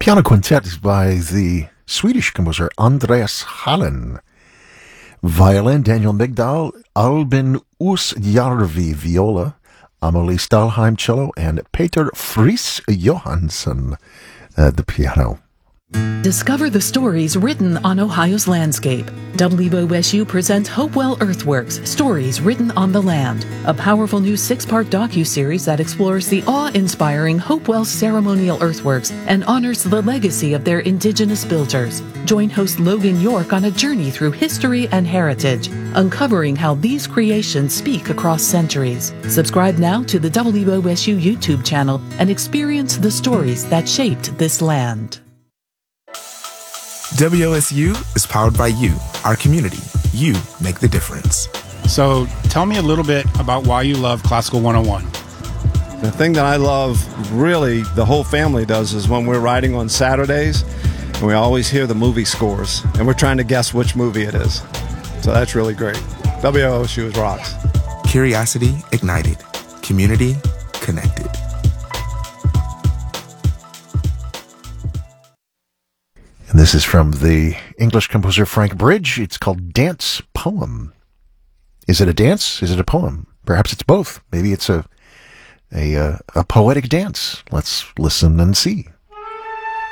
Piano quintet by the Swedish composer Andreas Hallen. Violin, Daniel Migdal, Albin Oosjärvi, viola, Amelie Stalheim, cello, and Peter Friis Johansson, the piano. Discover the stories written on Ohio's landscape. WOSU presents Hopewell Earthworks, Stories Written on the Land, a powerful new 6-part docuseries that explores the awe-inspiring Hopewell ceremonial earthworks and honors the legacy of their indigenous builders. Join host Logan York on a journey through history and heritage, uncovering how these creations speak across centuries. Subscribe now to the WOSU YouTube channel and experience the stories that shaped this land. WOSU is powered by you, our community. You make the difference. So tell me a little bit about why you love Classical 101. The thing that I love, really, the whole family does, is when we're riding on Saturdays, and we always hear the movie scores, and we're trying to guess which movie it is. So that's really great. WOSU is rocks. Curiosity ignited. Community connected. And this is from the English composer Frank Bridge. It's called Dance Poem. Is it a dance? Is it a poem? Perhaps it's both. Maybe it's a poetic dance. Let's listen and see.